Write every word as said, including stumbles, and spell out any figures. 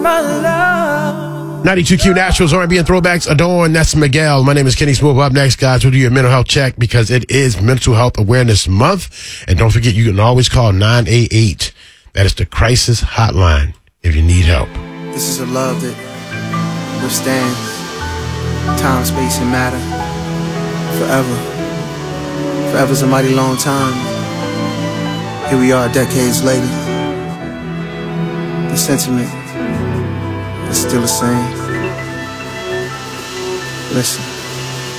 ninety-two Q Naturals, R and B and Throwbacks, Adorn. That's Miguel. My name is Kenny Smooth. Up next, guys, we'll do your mental health check because it is Mental Health Awareness Month. And don't forget, you can always call nine eight eight. That is the crisis hotline if you need help. This is a love that withstands time, space, and matter forever. Forever's a mighty long time. Here we are decades later. The sentiment is still the same. Listen.